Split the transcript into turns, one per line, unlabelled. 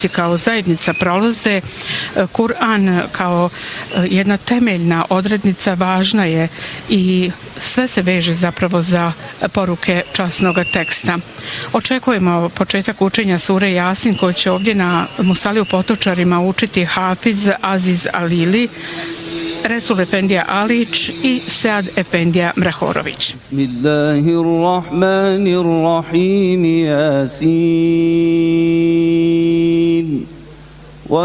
kao zajednica prolaze, Kur'an kao jedna temeljna odrednica važna je i sve se veže zapravo za poruke časnog teksta. Očekujemo početak učenja sure Jasin koji će ovdje na Musaliju Potočarima učiti Hafiz Aziz Alili, Resul Efendija Alić i Sead Efendija Mrahorović.
Bismillahirrahmanirrahim, Jasin.